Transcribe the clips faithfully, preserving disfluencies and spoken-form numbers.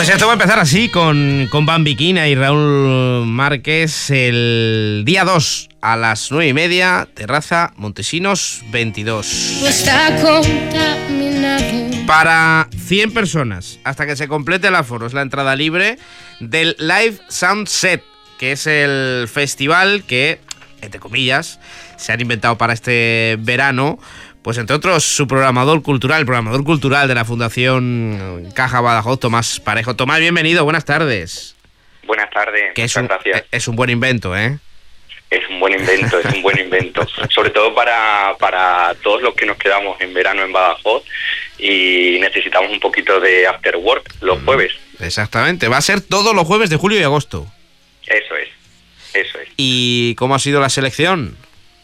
Pues esto va a empezar así, con, con Bambiquina y Raúl Márquez, el día dos a las nueve y media, terraza Montesinos veintidós. Para cien personas, hasta que se complete el aforo, es la entrada libre del Live Sound Set, que es el festival que, entre comillas, se han inventado para este verano. Pues entre otros, su programador cultural, el programador cultural de la Fundación Caja Badajoz, Tomás Parejo. Tomás, bienvenido, buenas tardes. Buenas tardes, que muchas es un, gracias. Es un buen invento, ¿eh? Es un buen invento, es un buen invento. Sobre todo para, para todos los que nos quedamos en verano en Badajoz y necesitamos un poquito de after work los jueves. Exactamente, va a ser todos los jueves de julio y agosto. Eso es, eso es. ¿Y cómo ha sido la selección?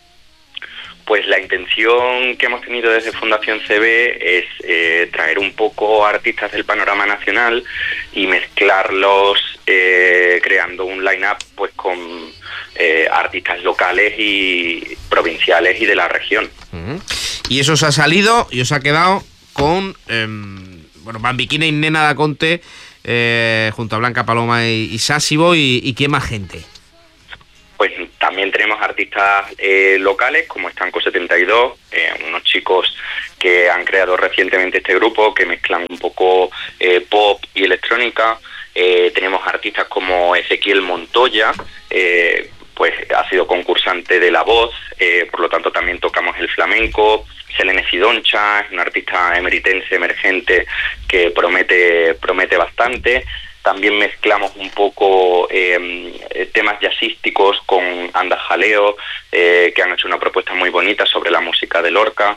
Pues la intención que hemos tenido desde Fundación C B es eh, traer un poco artistas del panorama nacional y mezclarlos eh, creando un line-up pues con eh, artistas locales y provinciales y de la región. Uh-huh. Y eso os ha salido y os ha quedado con eh, bueno, Bambiquina y Nena da Conte eh, junto a Blanca Paloma y, y Sásibo y, y ¿quién más gente? Pues también tenemos artistas eh, locales como Estanco setenta y dos, eh, unos chicos que han creado recientemente este grupo que mezclan un poco eh, pop y electrónica. Eh, tenemos artistas como Ezequiel Montoya, eh, pues ha sido concursante de La Voz, eh, por lo tanto también tocamos el flamenco. Selene Sidoncha es un artista emeritense emergente que promete, promete bastante. También mezclamos un poco eh, temas jazzísticos con Anda Jaleo, eh, que han hecho una propuesta muy bonita sobre la música de Lorca.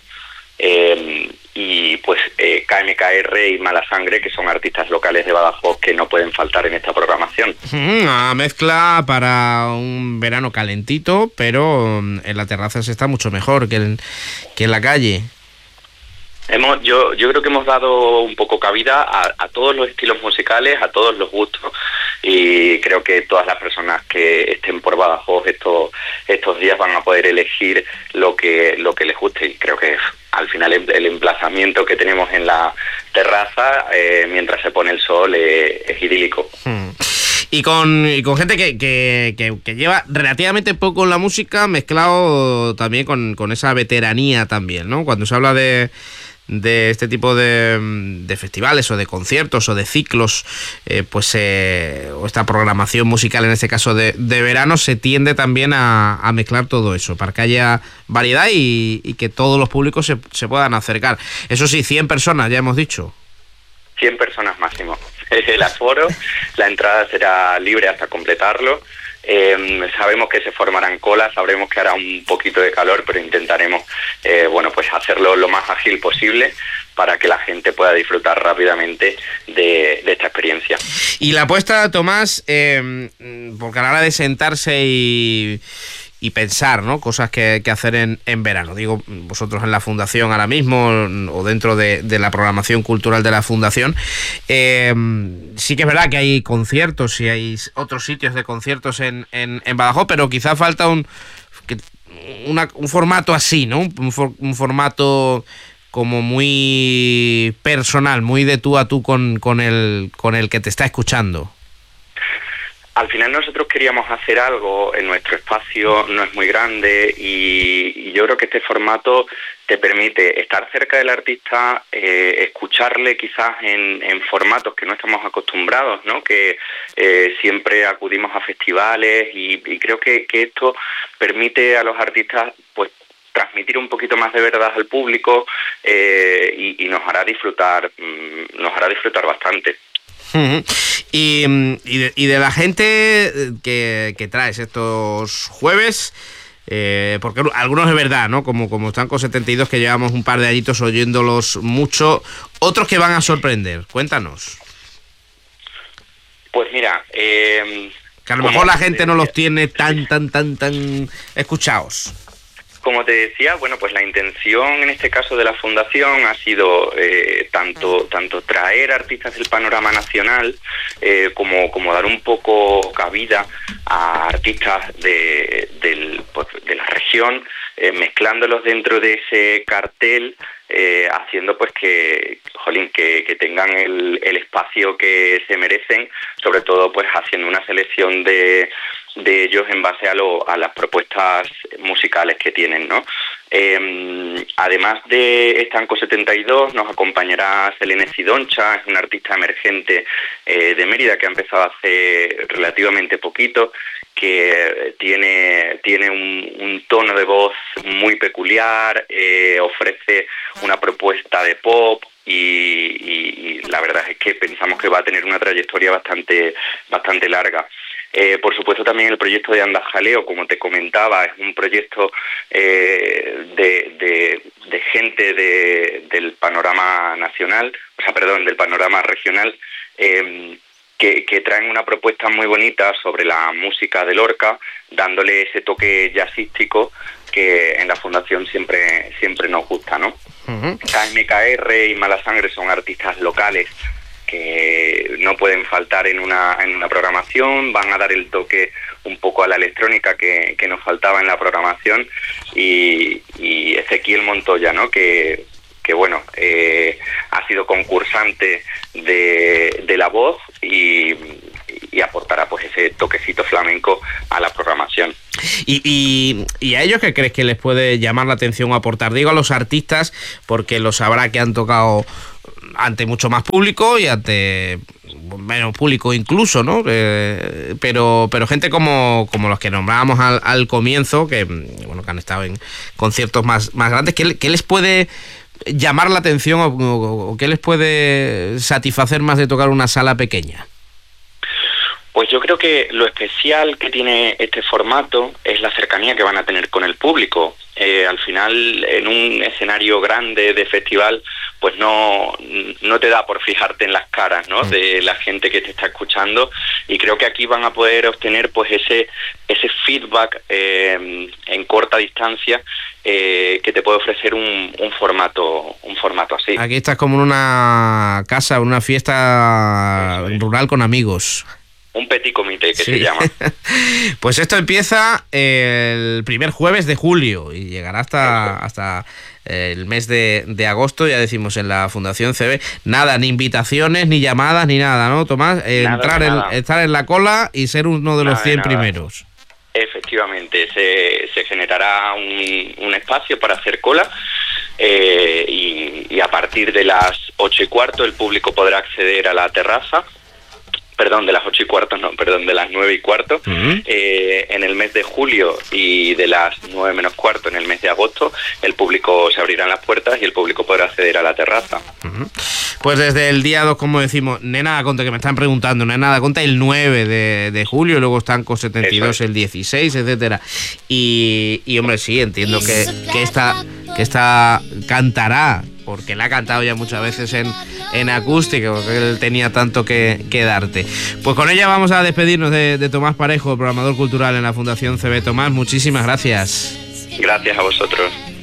Eh, y pues eh, K M K R y Mala Sangre, que son artistas locales de Badajoz que no pueden faltar en esta programación. Una mezcla para un verano calentito, pero en la terraza se está mucho mejor que en, que en la calle. Hemos, yo, yo creo que hemos dado un poco cabida a, a todos los estilos musicales, a todos los gustos, y creo que todas las personas que estén por Badajoz estos estos días van a poder elegir lo que lo que les guste, y creo que al final el, el emplazamiento que tenemos en la terraza eh, mientras se pone el sol eh, es idílico. Hmm. Y con, y con gente que, que, que, que lleva relativamente poco en la música, mezclado también con, con esa veteranía también, ¿no? Cuando se habla de de este tipo de, de festivales o de conciertos o de ciclos, eh, pues eh, o esta programación musical en este caso de, de verano, se tiende también a, a mezclar todo eso para que haya variedad y, y que todos los públicos se, se puedan acercar. Eso sí, cien personas, ya hemos dicho. cien personas máximo. El aforo, la entrada será libre hasta completarlo. Eh, sabemos que se formarán colas, sabremos que hará un poquito de calor, pero intentaremos eh, bueno, pues hacerlo lo más ágil posible para que la gente pueda disfrutar rápidamente de, de esta experiencia. Y la apuesta, Tomás, eh, porque a la hora de sentarse y, y pensar, ¿no? Cosas que, que hacer en, en verano. Digo, vosotros en la Fundación ahora mismo o dentro de, de la programación cultural de la Fundación, eh, sí que es verdad que hay conciertos y hay otros sitios de conciertos en, en, en Badajoz, pero quizá falta un, una, un formato así, ¿no? Un, for, un formato como muy personal, muy de tú a tú con, con, el, con el que te está escuchando. Al final nosotros queríamos hacer algo, en nuestro espacio no es muy grande y, y yo creo que este formato te permite estar cerca del artista, eh, escucharle quizás en, en formatos que no estamos acostumbrados, ¿no? Que eh, siempre acudimos a festivales y, y creo que, que esto permite a los artistas pues transmitir un poquito más de verdad al público eh, y, y nos hará disfrutar, nos hará disfrutar bastante. Uh-huh. Y, y, de, y de la gente que, que traes estos jueves, eh, porque algunos es verdad, ¿no? Como, como Estanco setenta y dos, que llevamos un par de añitos oyéndolos mucho, otros que van a sorprender. Cuéntanos. Pues mira, eh, que a lo mejor la gente no los tiene tan, tan, tan, tan escuchados. Como te decía, bueno, pues la intención en este caso de la Fundación ha sido eh, tanto tanto traer artistas del panorama nacional eh, como como dar un poco cabida a artistas de, del, pues, de la región eh, mezclándolos dentro de ese cartel, eh, haciendo pues que, jolín, que, que tengan el, el espacio que se merecen, sobre todo pues haciendo una selección de, de ellos en base a, lo, a las propuestas musicales que tienen, ¿no? Eh, además de Estanco setenta y dos, nos acompañará Selene Sidoncha, es una artista emergente eh, de Mérida que ha empezado hace relativamente poquito, que tiene, tiene un, un tono de voz muy peculiar, eh, ofrece una propuesta de pop y, y, y la verdad es que pensamos que va a tener una trayectoria bastante, bastante larga. Eh, por supuesto también el proyecto de Anda Jaleo, como te comentaba, es un proyecto eh, de, de, de gente de, del panorama nacional, o sea, perdón, del panorama regional, eh, que, que traen una propuesta muy bonita sobre la música de Lorca, dándole ese toque jazzístico que en la Fundación siempre, siempre nos gusta, ¿no? Uh-huh. K M K R y Mala Sangre son artistas locales que no pueden faltar en una en una programación, van a dar el toque un poco a la electrónica que, que nos faltaba en la programación, y, y Ezequiel Montoya, ¿no? que, que bueno, eh, ha sido concursante de, de La Voz y, y aportará pues ese toquecito flamenco a la programación. Y, y, y a ellos, ¿qué crees que les puede llamar la atención o aportar? Digo a los artistas porque lo sabrá que han tocado ante mucho más público y ante menos público incluso, ¿no? Eh, pero pero gente como, como los que nombrábamos al, al comienzo, que bueno que han estado en conciertos más, más grandes, ¿qué, qué les puede llamar la atención o, o, o qué les puede satisfacer más de tocar una sala pequeña? Pues yo creo que lo especial que tiene este formato es la cercanía que van a tener con el público. Eh, al final, en un escenario grande de festival, pues no, no te da por fijarte en las caras, ¿no?, de la gente que te está escuchando, y creo que aquí van a poder obtener pues ese ese feedback eh, en corta distancia eh, que te puede ofrecer un, un formato un formato así. Aquí estás como en una casa, una fiesta rural con amigos. Un petit comité que sí. se llama. Pues esto empieza el primer jueves de julio y llegará hasta, hasta el mes de, de agosto, ya decimos, en la Fundación C B. Nada, ni invitaciones, ni llamadas, ni nada, ¿no, Tomás? Nada, Entrar, nada. En, estar en la cola y ser uno de los nada, cien nada. primeros. Efectivamente, se, se generará un, un espacio para hacer cola eh, y, y a partir de las ocho y cuarto el público podrá acceder a la terraza. Perdón, de las ocho y cuarto, no, perdón, de las nueve y cuarto, uh-huh. eh, en el mes de julio, y de las nueve menos cuarto en el mes de agosto, el público se abrirán las puertas y el público podrá acceder a la terraza. Uh-huh. Pues desde el día dos, como decimos, Nena da Conta, que me están preguntando, Nena da Conta el nueve de, de julio, luego Estanco setenta y dos el dieciséis, etcétera. Y, y hombre, sí, entiendo que, que esta, que esta cantará, porque la ha cantado ya muchas veces en, en acústica, porque él tenía tanto que, que darte. Pues con ella vamos a despedirnos de, de Tomás Parejo, programador cultural en la Fundación C B. Tomás, muchísimas gracias. Gracias a vosotros.